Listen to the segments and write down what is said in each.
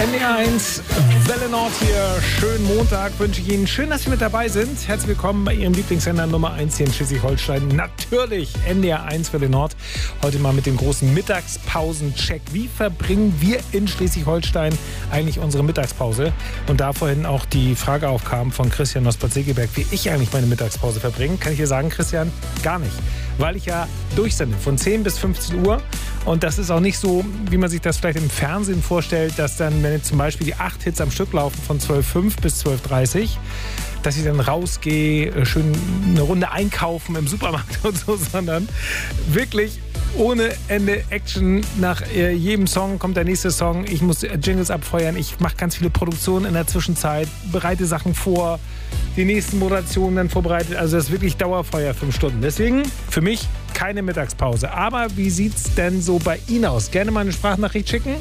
NDR1, Welle Nord hier. Schönen Montag wünsche ich Ihnen. Schön, dass Sie mit dabei sind. Herzlich willkommen bei Ihrem Lieblingssender Nummer 1 hier in Schleswig-Holstein. Natürlich NDR1 Welle Nord. Heute mal mit dem großen Mittagspausen-Check. Wie verbringen wir in Schleswig-Holstein eigentlich unsere Mittagspause? Und da vorhin auch die Frage aufkam von Christian aus Bad Segeberg, wie ich eigentlich meine Mittagspause verbringe, kann ich dir sagen, Christian, gar nicht. Weil ich ja durchsende von 10 bis 15 Uhr. Und das ist auch nicht so, wie man sich das vielleicht im Fernsehen vorstellt, dass dann, wenn jetzt zum Beispiel die 8 Hits am Stück laufen von 12.05 bis 12.30, dass ich dann rausgehe, schön eine Runde einkaufen im Supermarkt und so, sondern wirklich ohne Ende Action. Nach jedem Song kommt der nächste Song. Ich muss Jingles abfeuern. Ich mache ganz viele Produktionen in der Zwischenzeit, bereite Sachen vor, die nächsten Moderationen dann vorbereitet. Also das ist wirklich Dauerfeuer 5 Stunden. Deswegen für mich keine Mittagspause. Aber wie sieht's denn so bei Ihnen aus? Gerne mal eine Sprachnachricht schicken.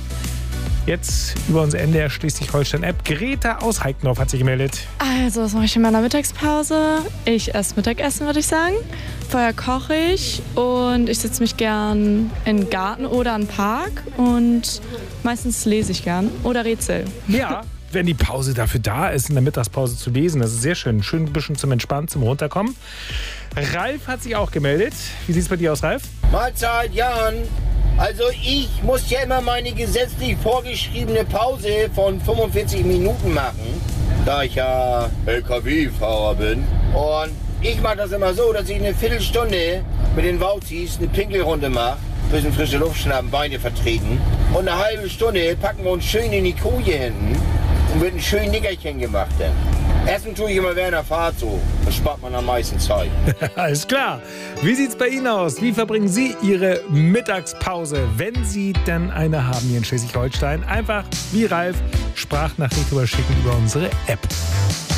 Jetzt über unsere NDR Schleswig-Holstein-App. Greta aus Heikendorf hat sich gemeldet. Also, was mache ich in meiner Mittagspause? Ich esse Mittagessen, würde ich sagen. Vorher koche ich und ich setze mich gern in den Garten oder in den Park und meistens lese ich gern oder rätsel. Ja, wenn die Pause dafür da ist, in der Mittagspause zu lesen, das ist sehr schön. Schön ein bisschen zum Entspannen, zum Runterkommen. Ralf hat sich auch gemeldet. Wie sieht es bei dir aus, Ralf? Mahlzeit, Jan. Also ich muss ja immer meine gesetzlich vorgeschriebene Pause von 45 Minuten machen, da ich ja LKW-Fahrer bin. Und ich mache das immer so, dass ich eine Viertelstunde mit den Wauzis eine Pinkelrunde mache, bisschen frische Luft schnappen, Beine vertreten. Und eine halbe Stunde packen wir uns schön in die Koje hinten und wird ein schön Nickerchen gemacht dann. Essen tue ich immer während der Fahrt so. Das spart man am meisten Zeit. Alles klar. Wie sieht's bei Ihnen aus? Wie verbringen Sie Ihre Mittagspause, wenn Sie denn eine haben hier in Schleswig-Holstein? Einfach wie Ralf Sprachnachricht überschicken über unsere App.